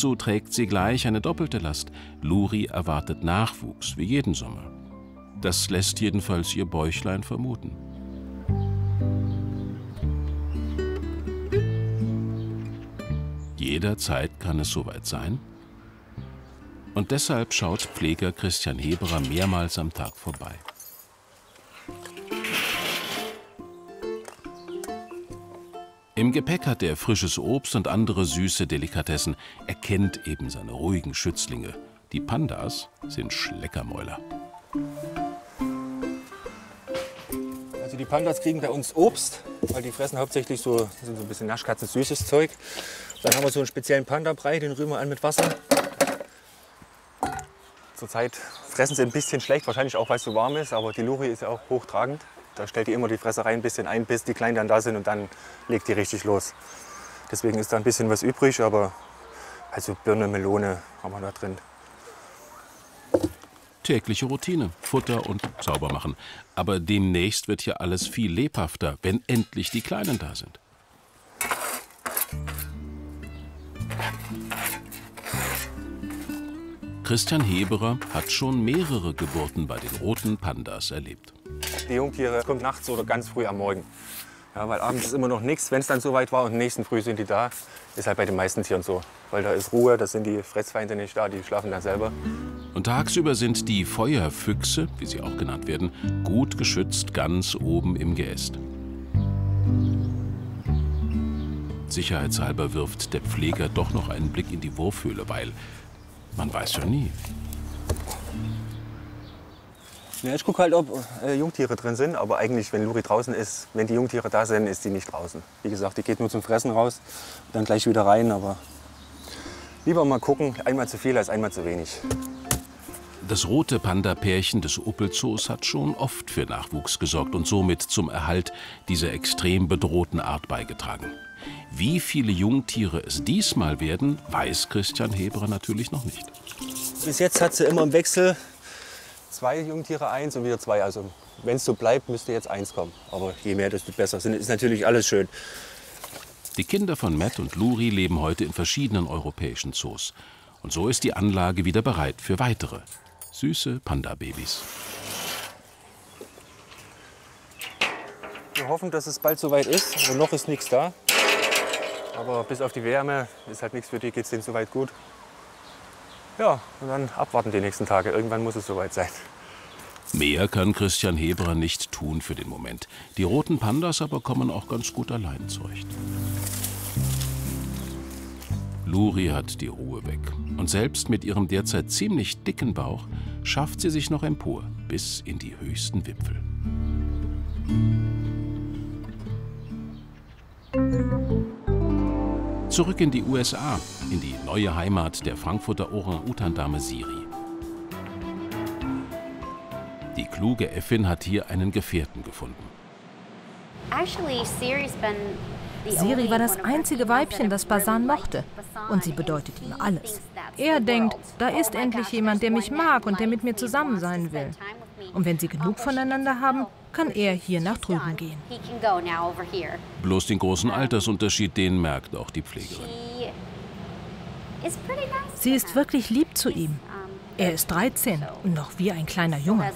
Dazu trägt sie gleich eine doppelte Last. Luri erwartet Nachwuchs, wie jeden Sommer. Das lässt jedenfalls ihr Bäuchlein vermuten. Jederzeit kann es soweit sein. Und deshalb schaut Pfleger Christian Heberer mehrmals am Tag vorbei. Im Gepäck hat er frisches Obst und andere süße Delikatessen. Er kennt eben seine ruhigen Schützlinge. Die Pandas sind Schleckermäuler. Also die Pandas kriegen bei uns Obst, weil die fressen hauptsächlich so ein bisschen Naschkatzen-süßes Zeug. Dann haben wir so einen speziellen Panda-Brei, den rühren wir an mit Wasser. Zurzeit fressen sie ein bisschen schlecht, wahrscheinlich auch, weil es so warm ist, aber die Luri ist ja auch hochtragend. Da stellt die immer die Fresserei ein bisschen ein, bis die Kleinen dann da sind und dann legt die richtig los. Deswegen ist da ein bisschen was übrig, aber also Birne, Melone haben wir da drin. Tägliche Routine, Futter und sauber machen. Aber demnächst wird hier alles viel lebhafter, wenn endlich die Kleinen da sind. Christian Heberer hat schon mehrere Geburten bei den roten Pandas erlebt. Die Jungtiere kommen nachts oder ganz früh am Morgen. Ja, weil abends ist immer noch nichts. Wenn es dann soweit war und nächsten Früh sind die da, ist halt bei den meisten Tieren so. Weil da ist Ruhe, da sind die Fressfeinde nicht da, die schlafen dann selber. Und tagsüber sind die Feuerfüchse, wie sie auch genannt werden, gut geschützt ganz oben im Geäst. Sicherheitshalber wirft der Pfleger doch noch einen Blick in die Wurfhöhle, weil man weiß ja nie. Ja, ich gucke halt, ob Jungtiere drin sind, aber eigentlich, wenn Luri draußen ist, wenn die Jungtiere da sind, ist die nicht draußen. Wie gesagt, die geht nur zum Fressen raus, dann gleich wieder rein, aber lieber mal gucken, einmal zu viel als einmal zu wenig. Das rote Panda-Pärchen des Uppelzoos hat schon oft für Nachwuchs gesorgt und somit zum Erhalt dieser extrem bedrohten Art beigetragen. Wie viele Jungtiere es diesmal werden, weiß Christian Heberer natürlich noch nicht. Bis jetzt hat sie immer im Wechsel 2 Jungtiere, 1 und wieder 2. Also wenn es so bleibt, müsste jetzt 1 kommen. Aber je mehr, desto besser. Ist natürlich alles schön. Die Kinder von Matt und Luri leben heute in verschiedenen europäischen Zoos. Und so ist die Anlage wieder bereit für weitere süße Panda-Babys. Wir hoffen, dass es bald soweit ist. Also noch ist nichts da. Aber bis auf die Wärme ist halt nichts für die, geht es denen soweit gut. Ja, und dann abwarten die nächsten Tage. Irgendwann muss es soweit sein. Mehr kann Christian Heberer nicht tun für den Moment. Die roten Pandas aber kommen auch ganz gut allein zurecht. Luri hat die Ruhe weg. Und selbst mit ihrem derzeit ziemlich dicken Bauch schafft sie sich noch empor, bis in die höchsten Wipfel. Zurück in die USA, in die neue Heimat der Frankfurter Orang-Utan-Dame Siri. Die kluge Äffin hat hier einen Gefährten gefunden. Siri war das einzige Weibchen, das Basan mochte. Und sie bedeutet ihm alles. Er denkt, da ist endlich jemand, der mich mag und der mit mir zusammen sein will. Und wenn sie genug voneinander haben, kann er hier nach drüben gehen. Bloß den großen Altersunterschied, den merkt auch die Pflegerin. Sie ist wirklich lieb zu ihm. Er ist 13 und noch wie ein kleiner Junge.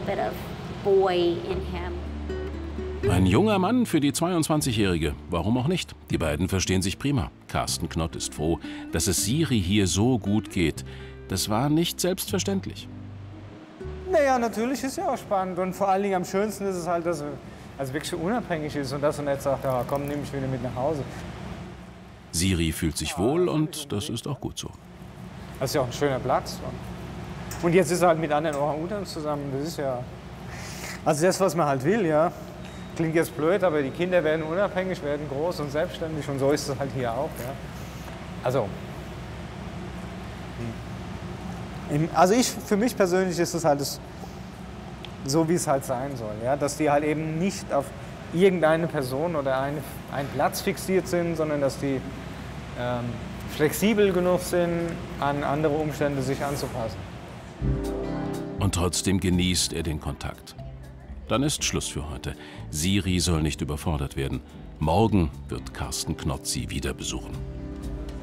Ein junger Mann für die 22-Jährige. Warum auch nicht? Die beiden verstehen sich prima. Carsten Knott ist froh, dass es Siri hier so gut geht. Das war nicht selbstverständlich. Naja, natürlich ist ja auch spannend. Und vor allen Dingen am schönsten ist es halt, dass er wirklich so unabhängig ist und das und nicht sagt, ja, komm, nimm mich wieder mit nach Hause. Siri fühlt sich wohl und das ist auch gut so. Das ist ja auch ein schöner Platz. Und jetzt ist er halt mit anderen Orang-Utans zusammen. Das ist ja, also das, was man halt will, ja. Klingt jetzt blöd, aber die Kinder werden unabhängig, werden groß und selbstständig und so ist es halt hier auch. Ja. Also für mich persönlich ist es halt so, wie es halt sein soll. Ja. Dass die halt eben nicht auf irgendeine Person oder einen Platz fixiert sind, sondern dass die flexibel genug sind, an andere Umstände sich anzupassen. Und trotzdem genießt er den Kontakt. Dann ist Schluss für heute. Siri soll nicht überfordert werden. Morgen wird Carsten Knott sie wieder besuchen.